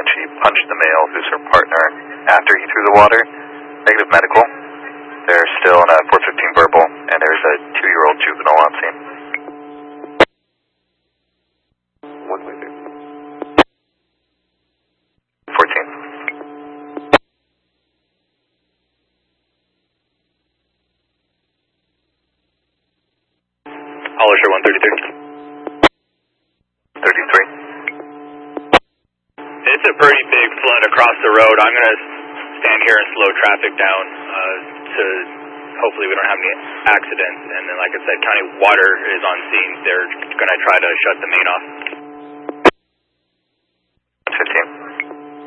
She punched the male who's her partner after he threw the water. Negative medical. They're still in a 415 verbal, and there's a 2-year-old juvenile on scene. 14. Hollisher 133. 33. It's a pretty big flood across the road. I'm going to stand here and slow traffic down to hopefully we don't have any accidents. And then, like I said, county water is on scene. They're going to try to shut the main off. 15.